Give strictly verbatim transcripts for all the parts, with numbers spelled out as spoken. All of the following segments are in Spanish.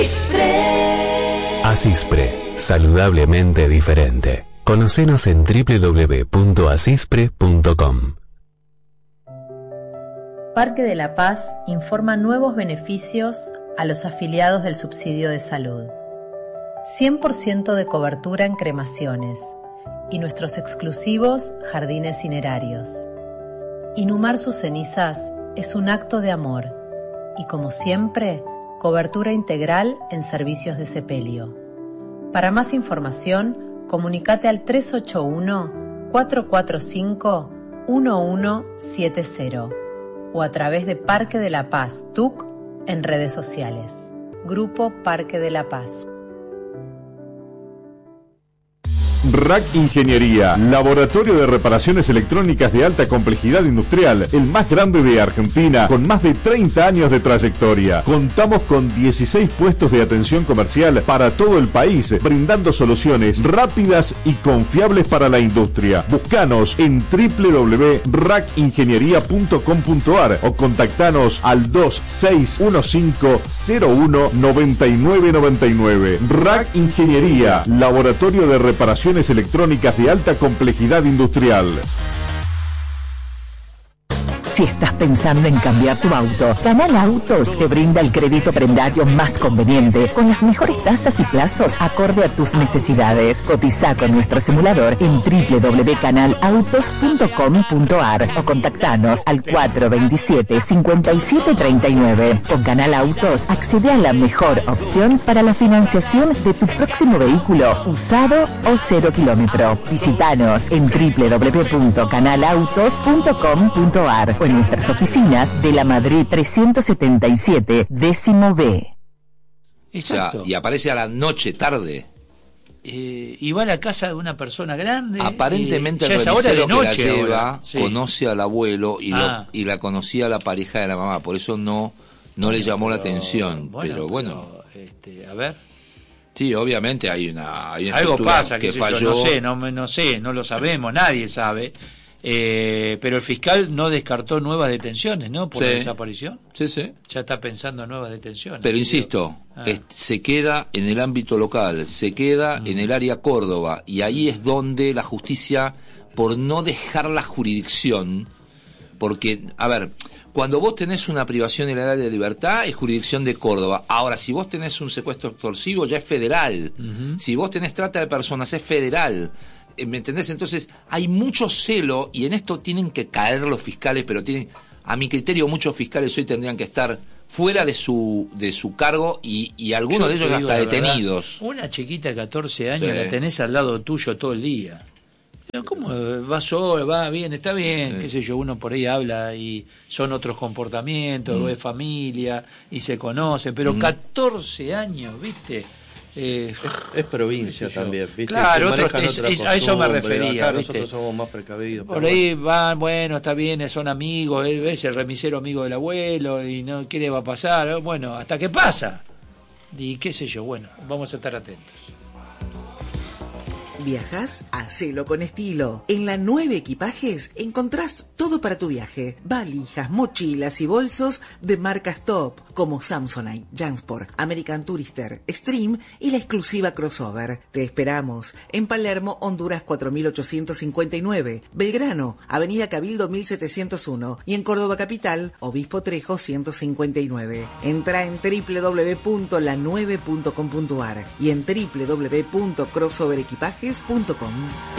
Asispre, saludablemente diferente. Conocenos en doble u doble u doble u punto asispre punto com. Parque de la Paz informa nuevos beneficios a los afiliados del subsidio de salud. cien por ciento de cobertura en cremaciones y nuestros exclusivos jardines cinerarios. Inhumar sus cenizas es un acto de amor y, como siempre, cobertura integral en servicios de sepelio. Para más información, comunícate al tres ocho uno, cuatro cuatro cinco, uno uno siete cero o a través de Parque de la Paz T U C en redes sociales. Grupo Parque de la Paz. R A C Ingeniería, laboratorio de reparaciones electrónicas de alta complejidad industrial, el más grande de Argentina, con más de treinta años de trayectoria. Contamos con dieciséis puestos de atención comercial para todo el país, brindando soluciones rápidas y confiables para la industria. Búscanos en doble u doble u doble u punto rac ingeniería punto com punto a r o contactanos al dos seis uno cinco cero uno nueve nueve nueve nueve. R A C Ingeniería, laboratorio de reparaciones electrónicas de alta complejidad industrial. Si estás pensando en cambiar tu auto, Canal Autos te brinda el crédito prendario más conveniente, con las mejores tasas y plazos acorde a tus necesidades. Cotiza con nuestro simulador en doble u doble u doble u punto canal autos punto com punto a r o contactanos al cuatro dos siete, cinco siete tres nueve. Con Canal Autos accede a la mejor opción para la financiación de tu próximo vehículo, usado o cero kilómetro. Visítanos en doble u doble u doble u punto canal autos punto com punto a r o en nuestras oficinas de la Madrid trescientos setenta y siete, décimo B. Exacto. O sea, y aparece a la noche, tarde. Eh, y va a la casa de una persona grande. Aparentemente eh, el remisero que la lleva ahora. Sí. conoce al abuelo y, ah. lo, y la conocía a la pareja de la mamá, por eso no, no bueno, le llamó pero, la atención. Bueno, pero bueno. Pero, este, a ver. Sí, obviamente hay una, hay una algo pasa que, que falló. Yo, no sé, no, no sé, no lo sabemos, nadie sabe. Eh, pero el fiscal no descartó nuevas detenciones, ¿no? Por sí. la desaparición. Sí, sí. Ya está pensando en nuevas detenciones. Pero insisto, ah. es, se queda en el ámbito local, se queda mm. en el área Córdoba, y ahí es donde la justicia, por no dejar la jurisdicción, porque, a ver, cuando vos tenés una privación ilegal de libertad, es jurisdicción de Córdoba. Ahora, si vos tenés un secuestro extorsivo, ya es federal. Uh-huh. Si vos tenés trata de personas, es federal. ¿Me entendés? Entonces hay mucho celo, y en esto tienen que caer los fiscales, pero tienen, a mi criterio, muchos fiscales hoy tendrían que estar fuera de su de su cargo, y, y algunos Yo de ellos hasta detenidos. Verdad, una chiquita de catorce años sí. la tenés al lado tuyo todo el día. ¿Cómo va solo, va bien, está bien? Sí. Qué sé yo, uno por ahí habla y son otros comportamientos, mm. o es familia y se conocen, pero mm. catorce años, ¿viste? Eh, es, es provincia también, ¿viste? Claro, otros, es, es, a eso me refería. Acá ¿viste? Nosotros somos más precavidos. Por ahí bueno. van, bueno, está bien, son amigos, es el remisero amigo del abuelo y no, ¿qué le va a pasar? Bueno, ¿hasta qué pasa? Y qué sé yo, bueno, vamos a estar atentos. ¿Viajas? Hacelo con estilo. En la nueve Equipajes encontrás todo para tu viaje. Valijas, mochilas y bolsos de marcas top como Samsonite, Jansport, American Tourister, Stream y la exclusiva Crossover. Te esperamos en Palermo, Honduras cuatro mil ochocientos cincuenta y nueve, Belgrano, Avenida Cabildo mil setecientos uno y en Córdoba Capital, Obispo Trejo ciento cincuenta y nueve. Entra en doble u doble u doble u punto la nueve punto com punto a r y en doble u doble u doble u punto crossover equipajes punto com.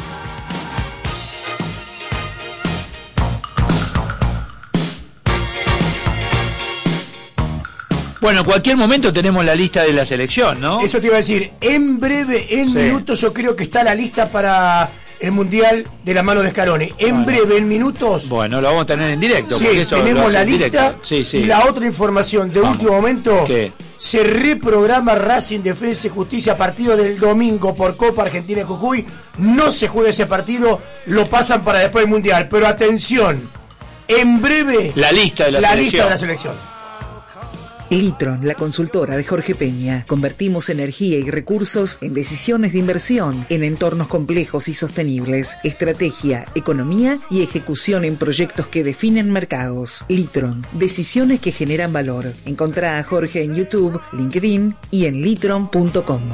Bueno, en cualquier momento tenemos la lista de la selección, ¿no? Eso te iba a decir, en breve, en sí. minutos, yo creo que está la lista para el Mundial de la mano de Scaloni. En bueno. breve, en minutos. Bueno, lo vamos a tener en directo. Sí, tenemos la lista sí, sí. y la otra información de vamos. último momento. ¿Qué? Se reprograma Racing Defensa y Justicia, partido del domingo por Copa Argentina de Jujuy. No se juega ese partido, lo pasan para después del Mundial. Pero atención, en breve la lista de la, la selección. lista de la selección. Litron, la consultora de Jorge Peña. Convertimos energía y recursos en decisiones de inversión en entornos complejos y sostenibles. Estrategia, economía y ejecución en proyectos que definen mercados. Litron, decisiones que generan valor. Encontrá a Jorge en YouTube, LinkedIn y en litron punto com.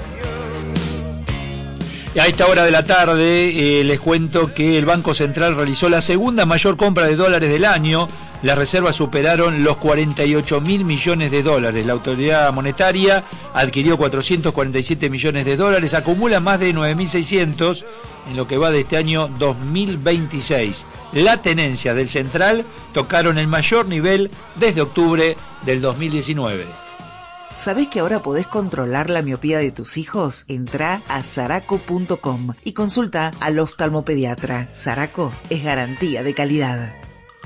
A esta hora de la tarde eh, les cuento que el Banco Central realizó la segunda mayor compra de dólares del año. Las reservas superaron los cuarenta y ocho mil millones de dólares. La autoridad monetaria adquirió cuatrocientos cuarenta y siete millones de dólares, acumula más de nueve mil seiscientos en lo que va de este año dos mil veintiséis. La tenencia del Central tocaron el mayor nivel desde octubre del dos mil diecinueve. ¿Sabés que ahora podés controlar la miopía de tus hijos? Entrá a saraco punto com y consulta al oftalmopediatra. Saraco es garantía de calidad.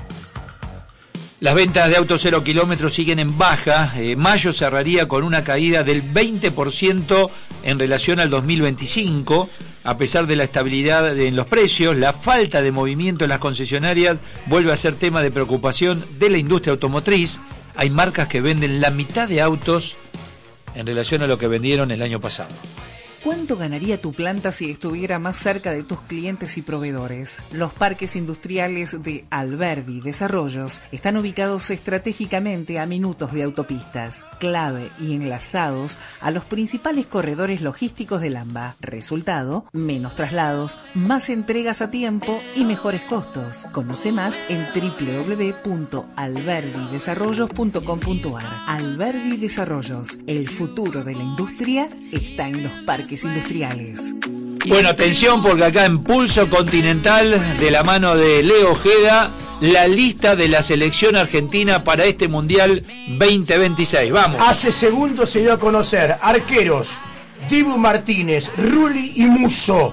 Las ventas de autos cero kilómetros siguen en baja. Eh, mayo cerraría con una caída del veinte por ciento en relación al dos mil veinticinco. A pesar de la estabilidad en los precios, la falta de movimiento en las concesionarias vuelve a ser tema de preocupación de la industria automotriz. Hay marcas que venden la mitad de autos en relación a lo que vendieron el año pasado. ¿Cuánto ganaría tu planta si estuviera más cerca de tus clientes y proveedores? Los parques industriales de Alberdi Desarrollos están ubicados estratégicamente a minutos de autopistas, clave y enlazados a los principales corredores logísticos del AMBA. Resultado, menos traslados, más entregas a tiempo y mejores costos. Conoce más en doble u doble u doble u punto alberdi desarrollos punto com punto a r. Alberdi Desarrollos, el futuro de la industria está en los parques industriales. Bueno, atención porque acá en Pulso Continental, de la mano de Leo Ojeda, la lista de la selección argentina para este Mundial veinte veintiséis. Vamos. Hace segundos se dio a conocer arqueros: Dibu Martínez, Rulli y Musso.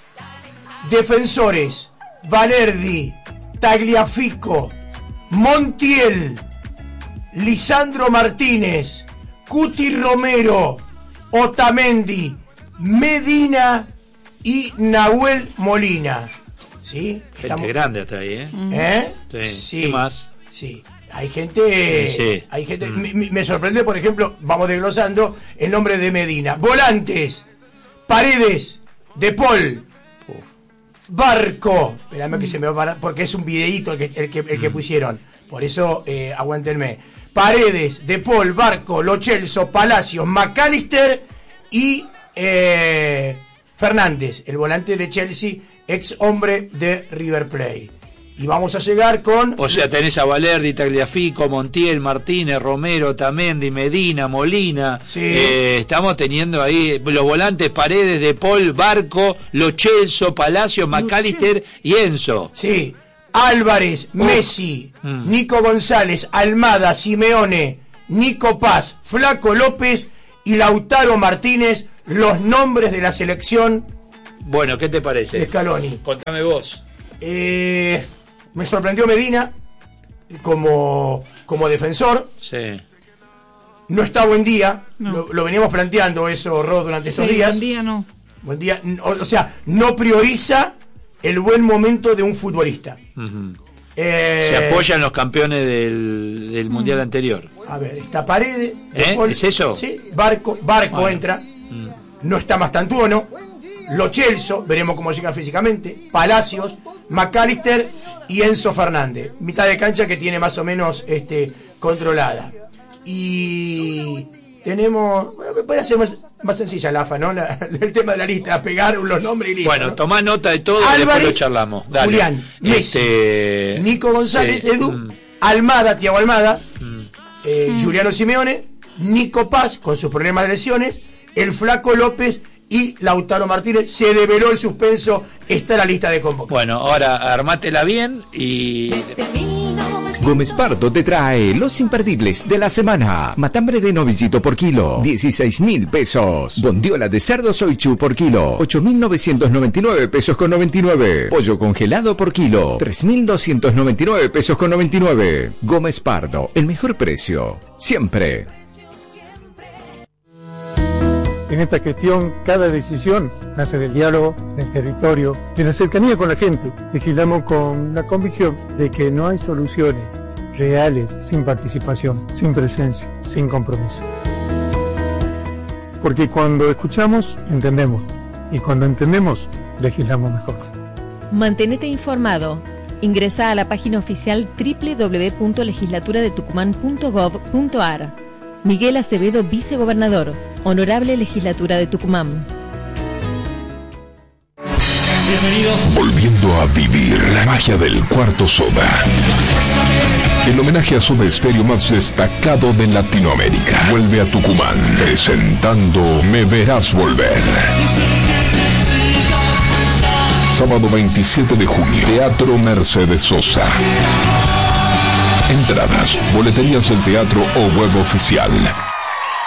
Defensores: Valerdi, Tagliafico, Montiel, Lisandro Martínez, Cuti Romero, Otamendi, Medina y Nahuel Molina. ¿Sí? Gente Estamos... grande hasta ahí, ¿eh? ¿Eh? Sí. Sí. ¿Qué más? Sí. Hay gente... Sí, sí. Hay gente... Mm. Me, me sorprende, por ejemplo, vamos desglosando el nombre de Medina. Volantes: Paredes, De Paul, Uf. Barco. Espérame mm. que se me va a parar, porque es un videíto el que, el que, el que mm. pusieron. Por eso, eh, aguántenme. Paredes, De Paul, Barco, Lo Celso, Palacios, McAllister y... Eh, Fernández, el volante de Chelsea, ex hombre de River Plate. Y vamos a llegar con... O sea, tenés a Valerdi, Tagliafico, Montiel, Martínez, Romero, Tamendi, Medina, Molina. Sí. Eh, estamos teniendo ahí los volantes: Paredes, De Paul, Barco, Lo Celso, Palacio, McAllister y Enzo. Sí. Álvarez, oh. Messi, mm. Nico González, Almada, Simeone, Nico Paz, Flaco López y Lautaro Martínez, los nombres de la selección. Bueno, ¿qué te parece? De Scaloni. Contame vos. Eh, me sorprendió Medina como, como defensor. Sí. No está buen día. No. Lo, lo veníamos planteando eso, Rod, durante estos sí, días. Buen día no. Buen día. O, o sea, no prioriza el buen momento de un futbolista. Uh-huh. Eh, Se apoyan los campeones del, del mundial anterior. A ver, está Paredes. ¿Eh? Paul, ¿Es eso? Sí, Barco, Barco bueno. entra. Mm. No está Mastantuono. Lo Celso, veremos cómo llega físicamente. Palacios, McAllister y Enzo Fernández. Mitad de cancha que tiene más o menos este, controlada. Y tenemos... Bueno, puede ser más, más sencilla la A F A, ¿no? La, el tema de la lista, pegar los nombres y listo. Bueno, ¿no? tomá nota de todo Álvarez, y después lo charlamos. Dale. Julián, Messi, este... Nico González, sí. Edu, mm. Almada, Thiago Almada, mm. eh, mm. Juliano Simeone, Nico Paz con sus problemas de lesiones, el Flaco López y Lautaro Martínez. Se develó el suspenso, está la lista de convocados. Bueno, ahora armátela bien y... Gómez Pardo te trae los imperdibles de la semana. Matambre de novillito por kilo, dieciséis mil pesos. Bondiola de cerdo soichu por kilo, ocho mil novecientos noventa y nueve pesos con noventa y nueve. Pollo congelado por kilo, tres mil doscientos noventa y nueve pesos con noventa y nueve. Gómez Pardo, el mejor precio, siempre. En esta gestión, cada decisión nace del diálogo, del territorio, de la cercanía con la gente. Legislamos con la convicción de que no hay soluciones reales, sin participación, sin presencia, sin compromiso. Porque cuando escuchamos, entendemos. Y cuando entendemos, legislamos mejor. Mantenete informado. Ingresa a la página oficial doble u doble u doble u punto legislatura de tucumán punto gov punto ar. Miguel Acevedo, vicegobernador. Honorable Legislatura de Tucumán. Bienvenidos. Volviendo a vivir la magia del Cuarto Soda. El homenaje a Soda Stereo más destacado de Latinoamérica. Vuelve a Tucumán presentando Me Verás Volver. Sábado veintisiete de junio, Teatro Mercedes Sosa. Entradas, boleterías del teatro o web oficial.